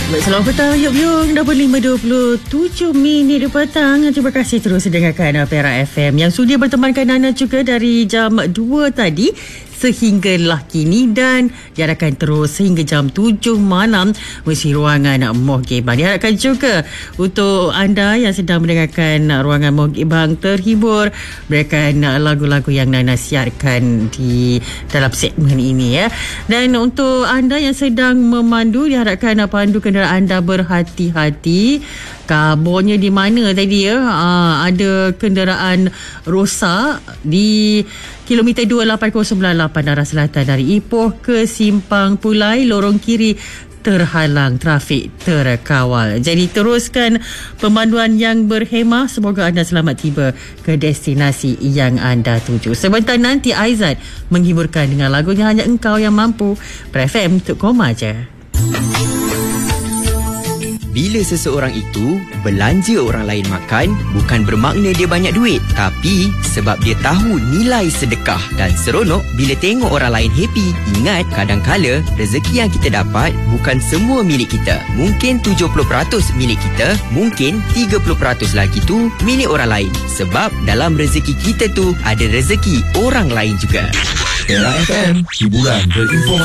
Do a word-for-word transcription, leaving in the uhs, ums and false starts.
Baik, selamat petang Yuk Yung. Dah pukul lima dua puluh tujuh minit di petang. Terima kasih terus dengarkan Perak F M yang sudi bertemankan anda juga dari jam dua tadi sehinggalah kini, dan diharapkan terus sehingga jam tujuh malam mengisi ruangan Mohgib Bang. Diharapkan juga untuk anda yang sedang mendengarkan ruangan Mohgib Bang terhibur berikan lagu-lagu yang Nana siarkan di dalam segmen ini ya. Dan untuk anda yang sedang memandu, diharapkan pandu kenderaan anda berhati-hati. Kabarnya di mana tadi ya, aa, ada kenderaan rosak di kilometer dua lapan kosong sembilan lapan arah selatan dari Ipoh ke Simpang Pulai, lorong kiri terhalang trafik terkawal. Jadi teruskan pemanduan yang berhemah. Semoga anda selamat tiba ke destinasi yang anda tuju. Sebentar nanti Aizat menghiburkan dengan lagunya Hanya Engkau Yang Mampu. F M untuk koma je. Bila seseorang itu belanja orang lain makan, bukan bermakna dia banyak duit, tapi sebab dia tahu nilai sedekah dan seronok bila tengok orang lain happy. Ingat, kadang-kala rezeki yang kita dapat bukan semua milik kita. Mungkin tujuh puluh peratus milik kita, mungkin tiga puluh peratus lagi tu milik orang lain. Sebab dalam rezeki kita tu ada rezeki orang lain juga. Perak F M, hiburan berinformasi.